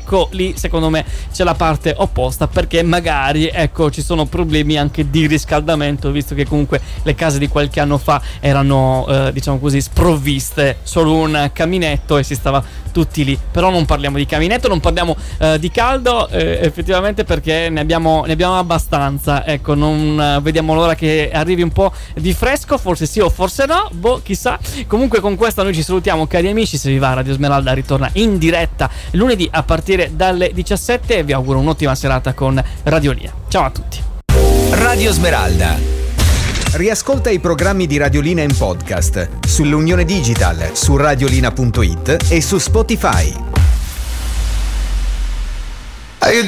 ecco lì secondo me c'è la parte opposta, perché magari ecco ci sono problemi anche di riscaldamento, visto che comunque le case di qualche anno fa erano diciamo così sprovviste solo un caminetto e si stava tutti lì. Però non parliamo di caminetto, non parliamo di caldo, effettivamente, perché ne abbiamo abbastanza. Ecco, non vediamo l'ora che arrivi un po' di fresco, forse sì o forse no, boh, chissà. Comunque con questa noi ci salutiamo, cari amici. Se vi va, Radio Smeralda ritorna in diretta lunedì a partire dalle 17 e vi auguro un'ottima serata con Radiolina. Ciao a tutti. Radio Smeralda. Riascolta i programmi di Radiolina in podcast sull'Unione Digital, su radiolina.it e su Spotify. How you